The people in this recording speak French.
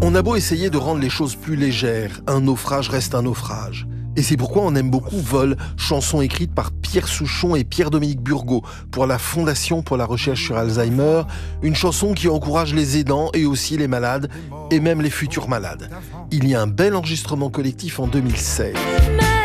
On a beau essayer de rendre les choses plus légères, un naufrage reste un naufrage. Et c'est pourquoi on aime beaucoup Vol, chanson écrite par Pierre Souchon et Pierre-Dominique Burgot pour la Fondation pour la recherche sur Alzheimer, une chanson qui encourage les aidants et aussi les malades, et même les futurs malades. Il y a un bel enregistrement collectif en 2016.